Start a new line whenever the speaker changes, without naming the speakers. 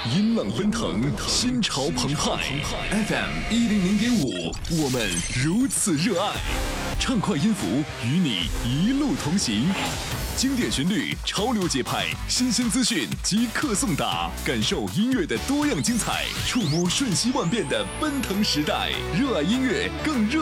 音浪奔腾，心潮澎湃。FM100.5，我们如此热爱。畅快音符与你一路同行，经典旋律、潮流节拍、新鲜资讯即刻送达，感受音乐的多样精彩，触摸瞬息万变的奔腾时代。热爱音乐，更热